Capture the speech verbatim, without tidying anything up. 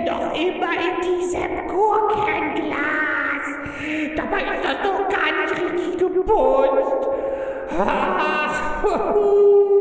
doch immer in diesem Gurkenglas. Dabei ist das doch gar nicht richtig geputzt. Ach,